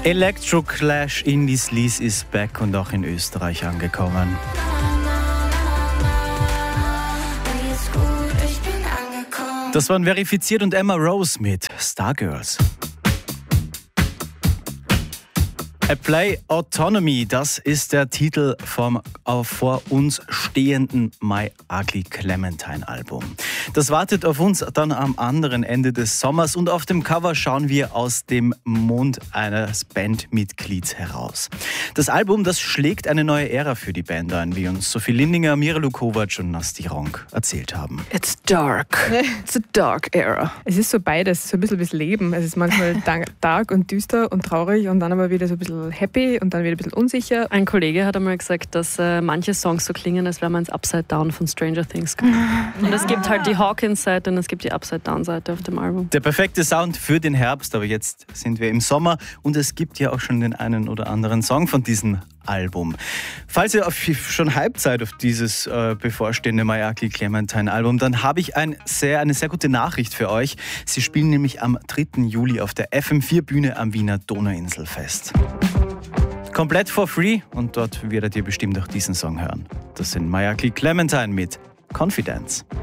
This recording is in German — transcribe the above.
Electro Clash in this Lies is back und auch in Österreich angekommen. Das waren Verifiziert und Emma Rose mit Stargirls. Apply Autonomy, das ist der Titel vom vor uns stehenden My Ugly Clementine Album. Das wartet auf uns dann am anderen Ende des Sommers und auf dem Cover schauen wir aus dem Mund eines Bandmitglieds heraus. Das Album, das schlägt eine neue Ära für die Band ein, wie uns Sophie Lindinger, Mirelu Kovac und Nasti Ronk erzählt haben. It's dark. It's a dark era. Es ist so beides, so ein bisschen wie Leben. Es ist manchmal dark und düster und traurig und dann aber wieder so ein bisschen happy und dann wieder ein bisschen unsicher. Ein Kollege hat einmal gesagt, dass manche Songs so klingen, als wäre man ins Upside Down von Stranger Things gekommen. Und es gibt halt die Hawkins-Seite und es gibt die Upside-Down-Seite auf dem Album. Der perfekte Sound für den Herbst, aber jetzt sind wir im Sommer und es gibt ja auch schon den einen oder anderen Song von diesem Album. Falls ihr schon hyped seid auf dieses bevorstehende My Ugly Clementine Album, dann habe ich eine sehr gute Nachricht für euch. Sie spielen nämlich am 3. Juli auf der FM4 Bühne am Wiener Donauinselfest. Komplett for free und dort werdet ihr bestimmt auch diesen Song hören. Das sind My Ugly Clementine mit Confidence.